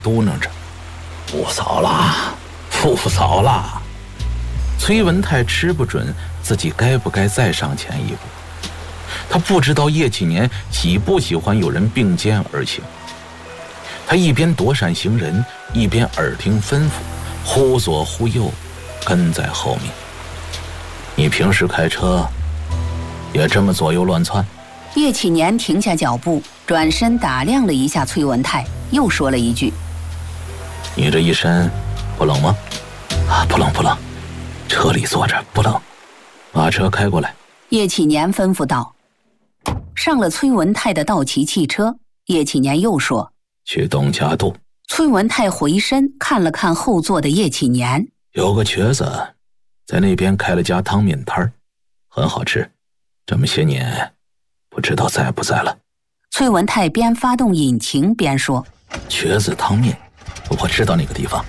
嘟囔着：“不扫啦，不扫啦。”崔文泰吃不准自己该不该再上前一步。他不知道叶启年喜不喜欢有人并肩而行。他一边躲闪行人，一边耳听吩咐，忽左忽右，跟在后面。你平时开车也这么左右乱窜？ 叶启年停下脚步，转身打量了一下崔文泰，又说了一句：“ 你这一身不冷吗？”“不冷不冷，车里坐着不冷。”“把车开过来。” 叶启年吩咐道。上了崔文泰的道奇汽车，叶启年又说：“ 去东家渡。” 崔文泰回身看了看后座的叶启年， 有个瘸子在那边开了家汤面摊，很好吃，这么些年不知道在不在了。 崔文泰边发动引擎边说：“ 瘸子汤面，我知道那个地方。”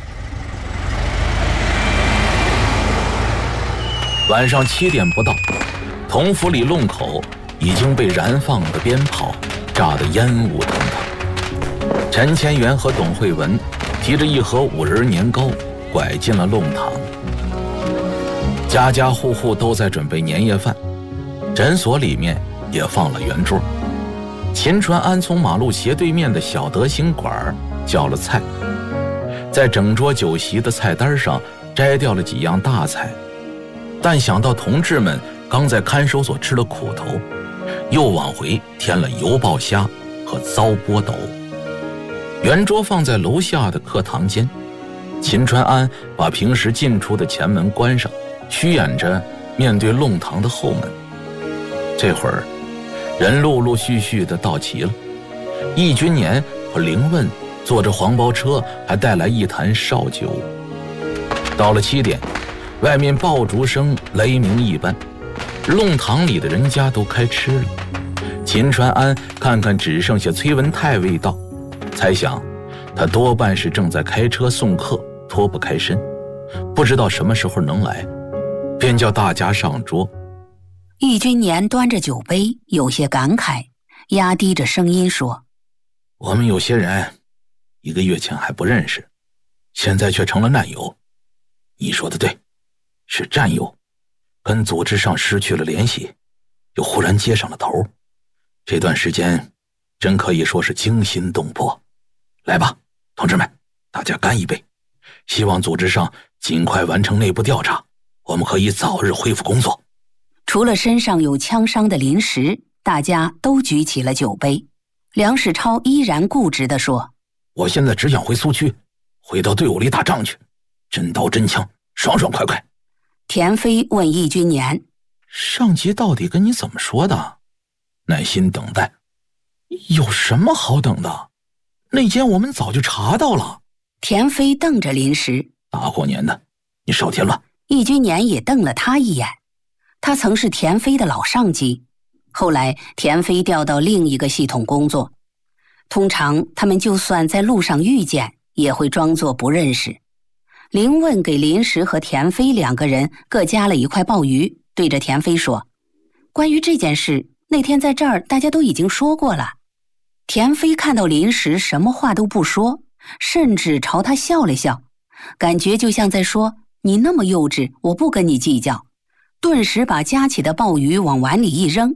晚上7点不到，同福里弄口已经被燃放的鞭炮炸得烟雾腾腾。陈千元和董慧文提着一盒5仁年糕拐进了弄堂。家家户户都在准备年夜饭，诊所里面也放了圆桌。秦传安从马路斜对面的小德兴馆叫了菜，在整桌酒席的菜单上摘掉了几样大菜，但想到同志们刚在看守所吃了苦头，又往回添了油爆虾和糟波斗。圆桌放在楼下的课堂间，秦传安把平时进出的前门关上，虚掩着面对弄堂的后门。这会儿人陆陆续续的到齐了，易君年和凌问坐着黄包车，还带来一坛绍酒。到了7点，外面爆竹声雷鸣一般，弄堂里的人家都开吃了。秦传安看看只剩下崔文泰未到，猜想他多半是正在开车送客，脱不开身，不知道什么时候能来，便叫大家上桌。 易君年端着酒杯，有些感慨，压低着声音说：“ 我们有些人1个月前还不认识，现在却成了难友。你说的对，是战友，跟组织上失去了联系，又忽然接上了头。这段时间真可以说是惊心动魄。来吧，同志们，大家干一杯，希望组织上尽快完成内部调查，我们可以早日恢复工作。” 除了身上有枪伤的林石，大家都举起了酒杯。梁世超依然固执地说：“ 我现在只想回苏区，回到队伍里打仗去，真刀真枪，爽爽快快。” 田飞问易君年：“ 上级到底跟你怎么说的？”“耐心等待。”“有什么好等的？那间我们早就查到了。” 田飞瞪着林石：“ 大过年的，你少添乱。” 易君年也瞪了他一眼。他曾是田飞的老上级，后来田飞调到另一个系统工作。通常他们就算在路上遇见，也会装作不认识。林问给林石和田飞2个人各加了1块鲍鱼，对着田飞说：“关于这件事，那天在这儿大家都已经说过了。”田飞看到林石什么话都不说，甚至朝他笑了笑，感觉就像在说：“你那么幼稚，我不跟你计较。”顿时把夹起的鲍鱼往碗里一扔。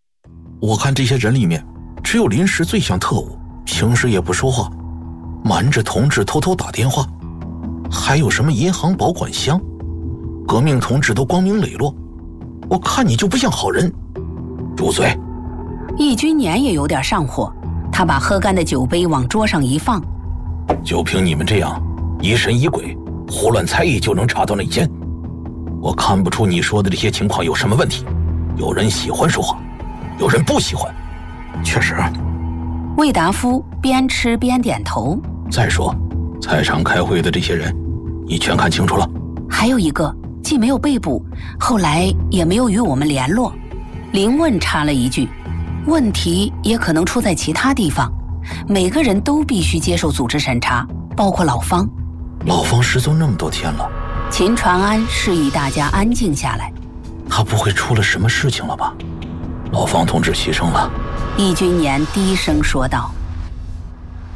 “我看这些人里面，只有林石最像特务，平时也不说话，瞒着同志偷偷打电话，还有什么银行保管箱，革命同志都光明磊落，我看你就不像好人。住嘴！” 易君年也有点上火，他把喝干的酒杯往桌上一放：“ 就凭你们这样疑神疑鬼、胡乱猜疑就能查到内奸，我看不出你说的这些情况有什么问题。有人喜欢说话，有人不喜欢，确实。” 魏达夫边吃边点头：“ 再说，菜场开会的这些人，你全看清楚了？”“ 还有一个，既没有被捕，后来也没有与我们联络。”林问插了一句：“问题也可能出在其他地方，每个人都必须接受组织审查，包括老方。”“ 老方失踪那么多天了。” 秦传安示意大家安静下来。 “他不会出了什么事情了吧？老方同志牺牲了。” 易君年低声说道。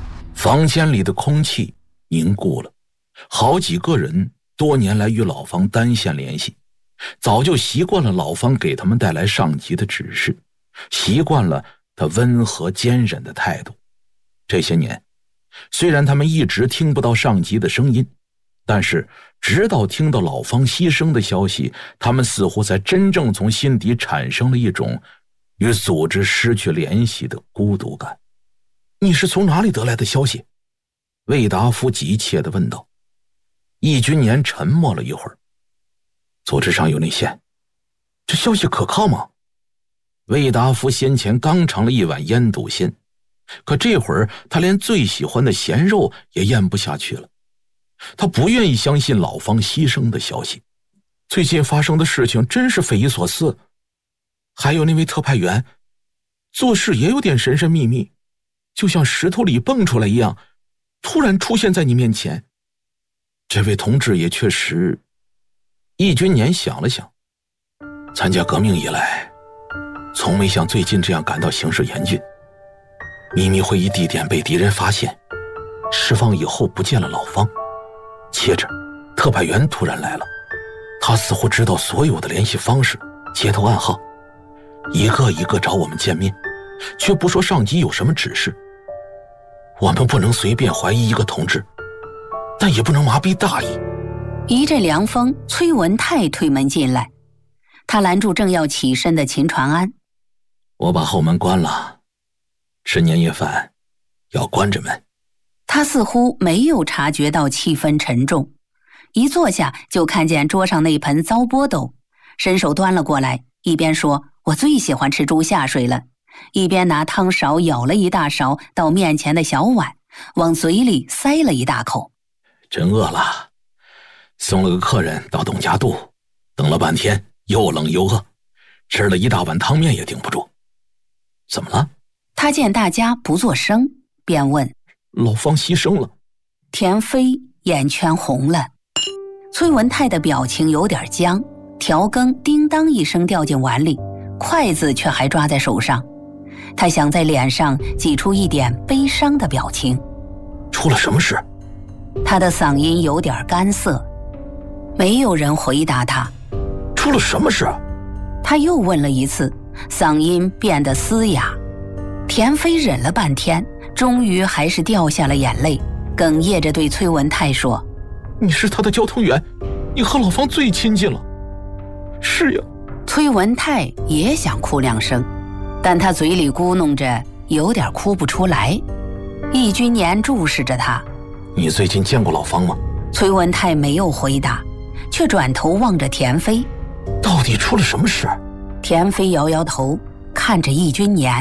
房间里的空气凝固了，好几个人多年来与老方单线联系，早就习惯了老方给他们带来上级的指示，习惯了他温和坚忍的态度。这些年，虽然他们一直听不到上级的声音，但是直到听到老方牺牲的消息，他们似乎才真正从心底产生了一种与组织失去联系的孤独感。你是从哪里得来的消息？魏达夫急切地问道。易君年沉默了一会儿。组织上有内线，这消息可靠吗？魏达夫先前刚尝了一碗腌笃鲜，可这会儿他连最喜欢的咸肉也咽不下去了。他不愿意相信老方牺牲的消息。最近发生的事情真是匪夷所思，还有那位特派员，做事也有点神神秘秘，就像石头里蹦出来一样，突然出现在你面前。这位同志也确实……易君年想了想，参加革命以来，从没像最近这样感到形势严峻。秘密会议地点被敌人发现，释放以后不见了老方，接着特派员突然来了，他似乎知道所有的联系方式、接头暗号，一个一个找我们见面，却不说上级有什么指示。我们不能随便怀疑一个同志，但也不能麻痹大意。 一阵凉风，崔文泰推门进来，他拦住正要起身的秦传安。 我把后门关了，吃年夜饭要关着门。 他似乎没有察觉到气氛沉重，一坐下就看见桌上那盆糟波豆，伸手端了过来，一边说我最喜欢吃猪下水了，一边拿汤勺舀了一大勺到面前的小碗，往嘴里塞了一大口。 真饿了，送了个客人到董家渡，等了半天又冷又饿，吃了一大碗汤面也顶不住。怎么了？ 他见大家不作声，便问。 老方牺牲了。 田飞眼圈红了，崔文泰的表情有点僵，调羹叮当一声掉进碗里，筷子却还抓在手上。他想在脸上挤出一点悲伤的表情。 出了什么事？ 他的嗓音有点干涩。没有人回答他。 出了什么事？ 他又问了一次，嗓音变得嘶哑。田飞忍了半天，终于还是掉下了眼泪，哽咽着对崔文泰说： 你是他的交通员，你和老方最亲近了。是呀。 崔文泰也想哭两声，但他嘴里咕哝着，有点哭不出来。易君年注视着他。 你最近见过老方吗？ 崔文泰没有回答，却转头望着田飞。 到底出了什么事？ 田飞摇摇头，看着易君年。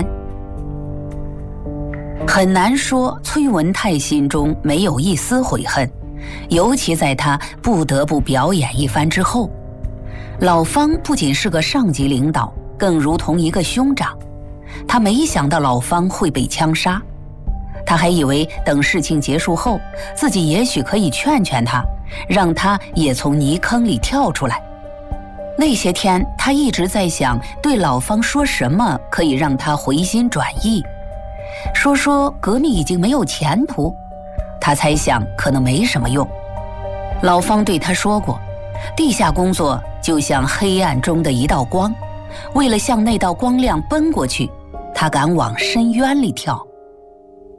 很难说崔文泰心中没有一丝悔恨，尤其在他不得不表演一番之后。老方不仅是个上级领导，更如同一个兄长。他没想到老方会被枪杀，他还以为等事情结束后，自己也许可以劝劝他，让他也从泥坑里跳出来。那些天他一直在想对老方说什么可以让他回心转意。说革命已经没有前途，他猜想可能没什么用。老方对他说过，地下工作就像黑暗中的一道光，为了向那道光亮奔过去，他敢往深渊里跳。